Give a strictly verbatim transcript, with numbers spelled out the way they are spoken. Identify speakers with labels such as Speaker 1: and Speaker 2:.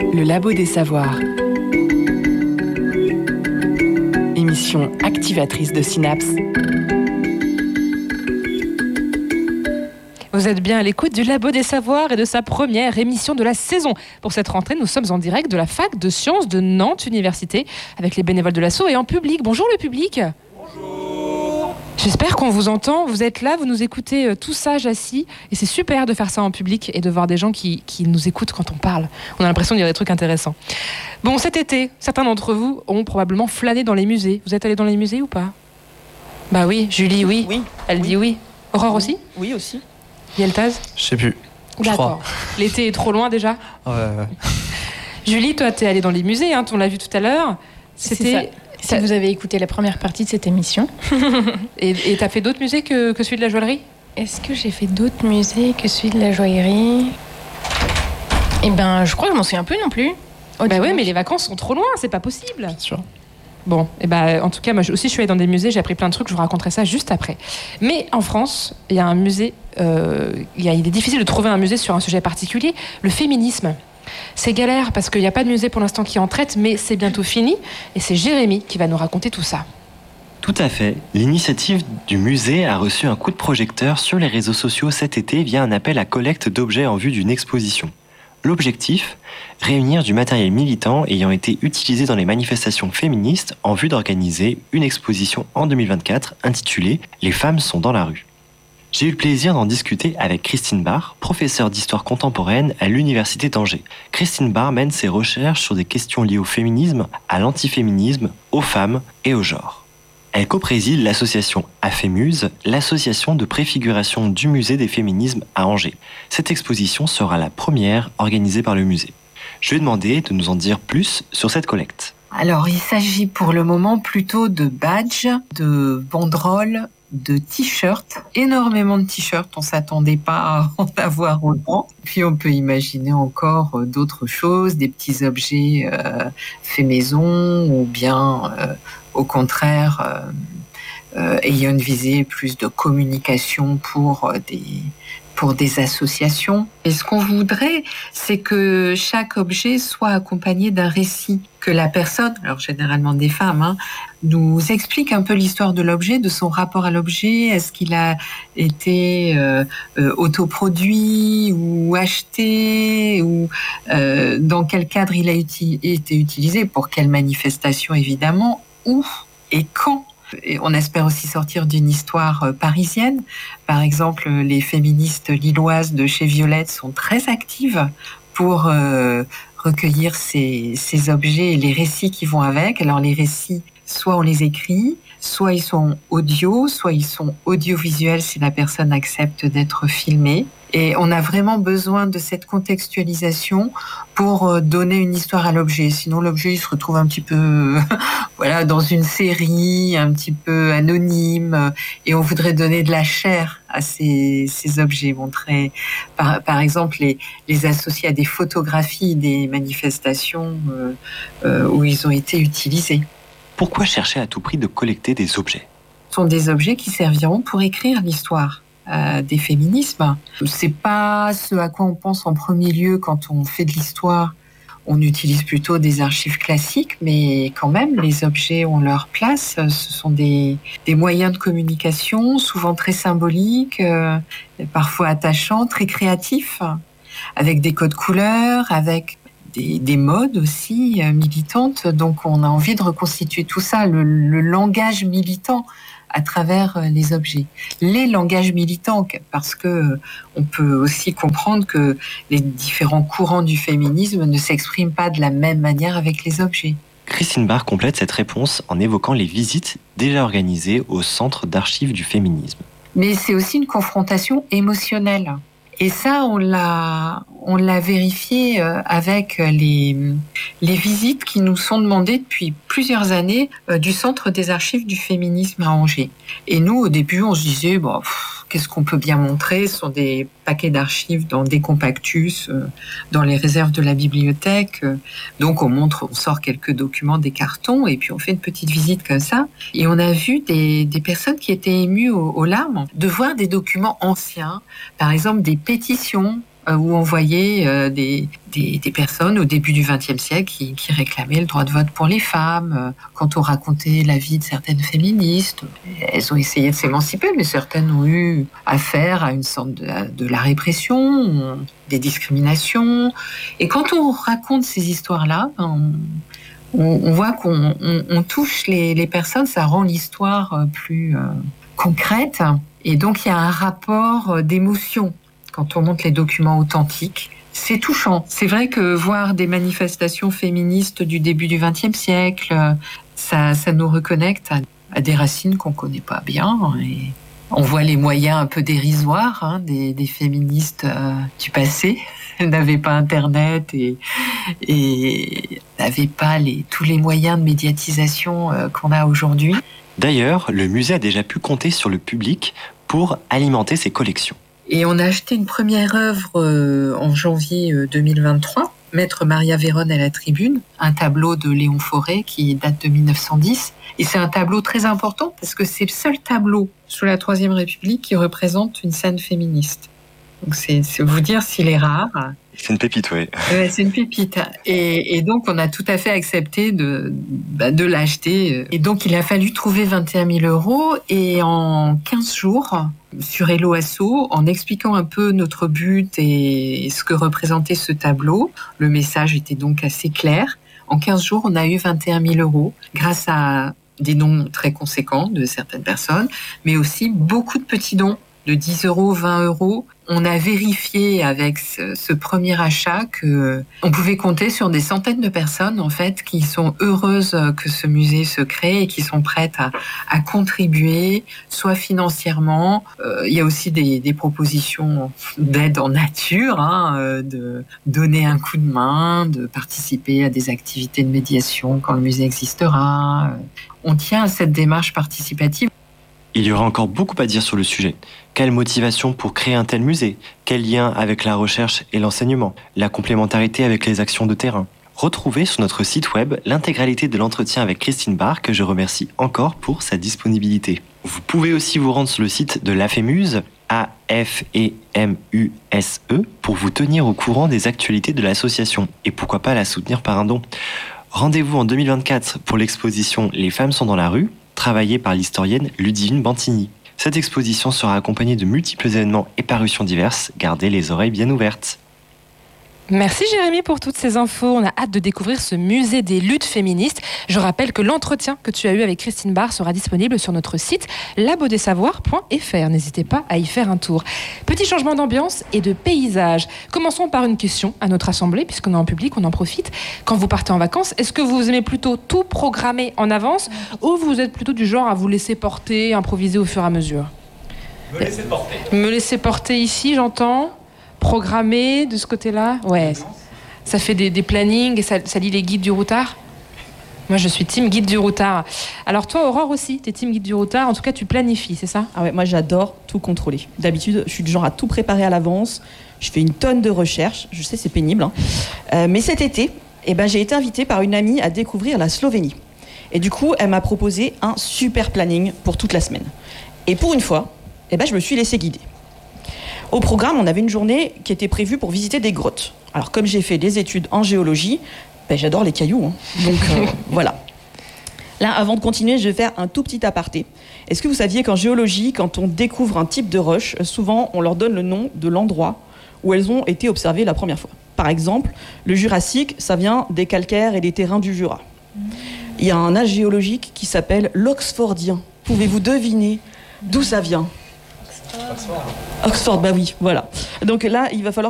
Speaker 1: Le Labo des Savoirs. Émission activatrice de synapses.
Speaker 2: Vous êtes bien à l'écoute du Labo des Savoirs et de sa première émission de la saison. Pour cette rentrée, nous sommes en direct de la fac de sciences de Nantes Université avec les bénévoles de l'asso et en public. Bonjour le public. Bonjour. J'espère qu'on vous entend. Vous êtes là, vous nous écoutez euh, tout sage assis et c'est super de faire ça en public et de voir des gens qui, qui nous écoutent quand on parle. On a l'impression de dire des trucs intéressants. Bon, cet été, certains d'entre vous ont probablement flâné dans les musées. Vous êtes allés dans les musées ou pas ? Bah oui, Julie, oui.
Speaker 3: Oui.
Speaker 2: Elle
Speaker 3: oui.
Speaker 2: dit oui. Aurore aussi ?
Speaker 3: Oui, aussi.
Speaker 2: Yeltaz ?
Speaker 4: Je sais plus. Je
Speaker 2: D'accord.
Speaker 4: crois.
Speaker 2: L'été est trop loin déjà ?
Speaker 4: Ouais, ouais.
Speaker 2: Julie, toi, t'es allée dans les musées, hein, on l'a vu tout à l'heure.
Speaker 5: C'était... Si vous avez écouté la première partie de cette émission.
Speaker 2: et, et t'as fait d'autres musées que, que celui de la joaillerie ?
Speaker 5: Est-ce que j'ai fait d'autres musées que celui de la joaillerie ? Eh ben, je crois que je m'en souviens plus non plus.
Speaker 2: Oh, bah ouais, mais les vacances sont trop loin, c'est pas possible.
Speaker 4: Bien sûr.
Speaker 2: Bon, et ben, en tout cas, moi aussi, je suis allée dans des musées, j'ai appris plein de trucs, je vous raconterai ça juste après. Mais en France, il y a un musée, euh, il, y a, il est difficile de trouver un musée sur un sujet particulier, le féminisme. C'est galère parce qu'il n'y a pas de musée pour l'instant qui en traite, mais c'est bientôt fini. Et c'est Jérémy qui va nous raconter tout ça.
Speaker 6: Tout à fait. L'initiative du musée a reçu un coup de projecteur sur les réseaux sociaux cet été via un appel à collecte d'objets en vue d'une exposition. L'objectif ? Réunir du matériel militant ayant été utilisé dans les manifestations féministes en vue d'organiser une exposition en deux mille vingt-quatre intitulée « Les femmes sont dans la rue ». J'ai eu le plaisir d'en discuter avec Christine Barr, professeure d'histoire contemporaine à l'Université d'Angers. Christine Barr mène ses recherches sur des questions liées au féminisme, à l'antiféminisme, aux femmes et au genre. Elle co-préside l'association Afémuse, l'association de préfiguration du musée des féminismes à Angers. Cette exposition sera la première organisée par le musée. Je lui ai demandé de nous en dire plus sur cette collecte.
Speaker 7: Alors, il s'agit pour le moment plutôt de badges, de banderoles, de t-shirts, énormément de t-shirts, on s'attendait pas à en avoir autant. Puis on peut imaginer encore d'autres choses, des petits objets euh, faits maison ou bien euh, au contraire euh, euh, ayant une visée plus de communication pour des pour des associations. Et ce qu'on voudrait, c'est que chaque objet soit accompagné d'un récit, que la personne, alors généralement des femmes, hein, nous explique un peu l'histoire de l'objet, de son rapport à l'objet. Est-ce qu'il a été euh, euh, autoproduit ou acheté, ou euh, dans quel cadre il a uti- été utilisé, pour quelle manifestation évidemment, où et quand. Et on espère aussi sortir d'une histoire parisienne. Par exemple, les féministes lilloises de chez Violette sont très actives pour euh, recueillir ces, ces objets et les récits qui vont avec. Alors les récits, soit on les écrit, soit ils sont audio, soit ils sont audiovisuels si la personne accepte d'être filmée. Et on a vraiment besoin de cette contextualisation pour donner une histoire à l'objet. Sinon, l'objet, il se retrouve un petit peu, voilà, dans une série, un petit peu anonyme. Et on voudrait donner de la chair à ces, ces objets, montrer, par, par exemple, les, les associer à des photographies des manifestations euh, euh, où ils ont été utilisés.
Speaker 6: Pourquoi chercher à tout prix de collecter des objets ?
Speaker 7: Ce sont des objets qui serviront pour écrire l'histoire euh, des féminismes. C'est pas ce à quoi on pense en premier lieu quand on fait de l'histoire. On utilise plutôt des archives classiques, mais quand même, les objets ont leur place. Ce sont des, des moyens de communication, souvent très symboliques, euh, parfois attachants, très créatifs, avec des codes couleurs, avec Des, des modes aussi euh, militantes. Donc on a envie de reconstituer tout ça, le, le langage militant à travers euh, les objets. Les langages militants, parce que euh, on peut aussi comprendre que les différents courants du féminisme ne s'expriment pas de la même manière avec les objets.
Speaker 6: Christine Barr complète cette réponse en évoquant les visites déjà organisées au Centre d'archives du féminisme.
Speaker 7: Mais c'est aussi une confrontation émotionnelle. Et ça, on l'a, on l'a vérifié avec les, les visites qui nous sont demandées depuis plusieurs années du Centre des archives du féminisme à Angers. Et nous, au début, on se disait, bon, pff, qu'est-ce qu'on peut bien montrer ? Ce sont des paquets d'archives dans des compactus, dans les réserves de la bibliothèque. Donc, on montre, on sort quelques documents des cartons et puis on fait une petite visite comme ça. Et on a vu des, des personnes qui étaient émues aux, aux larmes de voir des documents anciens, par exemple des pétitions où on voyait euh, des, des, des personnes au début du vingtième siècle qui, qui réclamaient le droit de vote pour les femmes. Quand on racontait la vie de certaines féministes, elles ont essayé de s'émanciper, mais certaines ont eu affaire à une sorte de, de la répression, des discriminations. Et quand on raconte ces histoires-là, on, on, on voit qu'on on, on touche les, les personnes, ça rend l'histoire plus euh, concrète. Et donc, il y a un rapport d'émotion quand on montre les documents authentiques. C'est touchant. C'est vrai que voir des manifestations féministes du début du vingtième siècle, ça, ça nous reconnecte à, à des racines qu'on connaît pas bien. Et on voit les moyens un peu dérisoires hein, des, des féministes euh, du passé. Elles n'avaient pas Internet et, et n'avaient pas les, tous les moyens de médiatisation euh, qu'on a aujourd'hui.
Speaker 6: D'ailleurs, le musée a déjà pu compter sur le public pour alimenter ses collections.
Speaker 7: Et on a acheté une première œuvre euh, en janvier euh, deux mille vingt-trois, Maître Maria Véronne à la Tribune, un tableau de Léon Fauré qui date de mille neuf cent dix. Et c'est un tableau très important parce que c'est le seul tableau sous la Troisième République qui représente une scène féministe. Donc c'est, c'est vous dire s'il est rare.
Speaker 6: C'est une pépite, oui.
Speaker 7: Ouais, c'est une pépite. Et, et donc, on a tout à fait accepté de, bah, de l'acheter. Et donc, il a fallu trouver vingt et un mille euros. Et en quinze jours, sur Hello Asso, en expliquant un peu notre but et ce que représentait ce tableau, le message était donc assez clair. En quinze jours, on a eu vingt et un mille euros grâce à des dons très conséquents de certaines personnes, mais aussi beaucoup de petits dons de dix euros, vingt euros. On a vérifié avec ce, ce premier achat que on pouvait compter sur des centaines de personnes en fait qui sont heureuses que ce musée se crée et qui sont prêtes à, à contribuer, soit financièrement. Euh, il y a aussi des, des propositions d'aide en nature, hein, euh, de donner un coup de main, de participer à des activités de médiation quand le musée existera. On tient à cette démarche participative.
Speaker 6: Il y aura encore beaucoup à dire sur le sujet. Quelle motivation pour créer un tel musée? Quel lien avec la recherche et l'enseignement? La complémentarité avec les actions de terrain? Retrouvez sur notre site web l'intégralité de l'entretien avec Christine Barr, que je remercie encore pour sa disponibilité. Vous pouvez aussi vous rendre sur le site de l'AFEMUSE, A F E M U S E, pour vous tenir au courant des actualités de l'association et pourquoi pas la soutenir par un don. Rendez-vous en deux mille vingt-quatre pour l'exposition Les femmes sont dans la rue, travaillée par l'historienne Ludivine Bantigny. Cette exposition sera accompagnée de multiples événements et parutions diverses. Gardez les oreilles bien ouvertes.
Speaker 2: Merci Jérémy pour toutes ces infos. On a hâte de découvrir ce musée des luttes féministes. Je rappelle que l'entretien que tu as eu avec Christine Barr sera disponible sur notre site labo des savoirs point f r. N'hésitez pas à y faire un tour. Petit changement d'ambiance et de paysage. Commençons par une question à notre assemblée, puisqu'on est en public, on en profite. Quand vous partez en vacances, est-ce que vous aimez plutôt tout programmer en avance ou vous êtes plutôt du genre à vous laisser porter, improviser au fur et à mesure?
Speaker 3: Me laisser porter.
Speaker 2: Me laisser porter ici, j'entends. Programmer de ce côté-là, ouais. Ça fait des, des plannings et ça, ça lit les guides du routard. Moi, je suis team guide du routard. Alors toi, Aurore aussi, t'es team guide du routard. En tout cas, tu planifies, c'est ça?
Speaker 4: Ah ouais, moi, j'adore tout contrôler. D'habitude, je suis du genre à tout préparer à l'avance. Je fais une tonne de recherches. Je sais, c'est pénible. Hein. Euh, mais cet été, eh ben, j'ai été invitée par une amie à découvrir la Slovénie. Et du coup, elle m'a proposé un super planning pour toute la semaine. Et pour une fois, eh ben, je me suis laissée guider. Au programme, on avait une journée qui était prévue pour visiter des grottes. Alors, comme j'ai fait des études en géologie, ben, j'adore les cailloux. Hein. Donc, euh, voilà. Là, avant de continuer, je vais faire un tout petit aparté. Est-ce que vous saviez qu'en géologie, quand on découvre un type de roche, souvent, on leur donne le nom de l'endroit où elles ont été observées la première fois? Par exemple, le Jurassique, ça vient des calcaires et des terrains du Jura. Il y a un âge géologique qui s'appelle l'Oxfordien. Pouvez-vous deviner d'où ça vient? Oxford. Oxford, bah oui, voilà. Donc là, il va falloir